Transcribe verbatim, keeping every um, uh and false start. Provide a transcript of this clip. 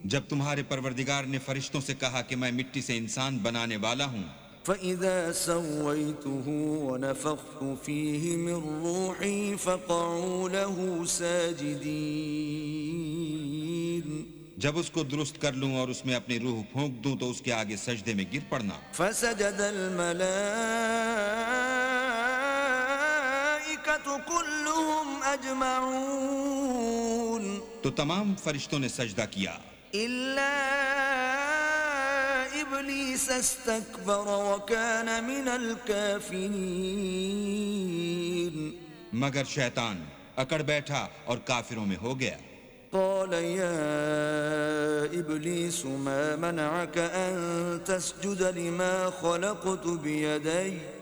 जब तुम्हारे परवरदिगार ने फरिश्तों से कहा कि मैं मिट्टी से इंसान बनाने वाला हूँ, فإذا سويته ونفخت فيه من روحي فقعوا له ساجدين जब उसको दुरुस्त कर लूं और उसमें अपनी रूह फूंक दूं तो उसके आगे सजदे में गिर पड़ना। فسجد الملائكة كلهم أجمعون तो तमाम फरिश्तों ने सजदा किया إلا إبليس استكبر وكان من الكافرين मगर शैतान अकड़ बैठा और काफिरों में हो गया। قال يا إبليس ما منعك أن تسجد لما خلقت بيدي